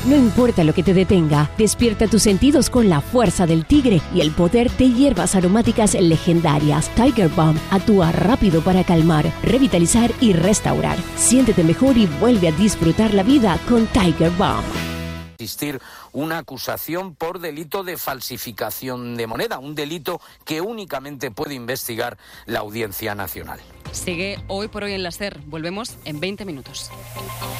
No importa lo que te detenga, despierta tus sentidos con la fuerza del tigre y el poder de hierbas aromáticas legendarias. Tiger Balm actúa rápido para calmar, revitalizar y restaurar. Siéntete mejor y vuelve a disfrutar la vida con Tiger Balm. Existir una acusación por delito de falsificación de moneda, un delito que únicamente puede investigar la Audiencia Nacional. Sigue Hoy por Hoy en la SER. Volvemos en 20 minutos.